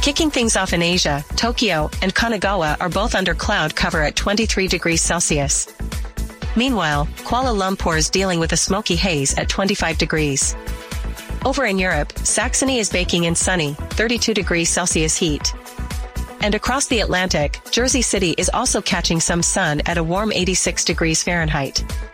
Kicking things off in Asia, Tokyo and Kanagawa are both under cloud cover at 23 degrees Celsius. Meanwhile, Kuala Lumpur is dealing with a smoky haze at 25 degrees. Over in Europe, Saxony is baking in sunny, 32 degrees Celsius heat. And across the Atlantic, Jersey City is also catching some sun at a warm 86 degrees Fahrenheit.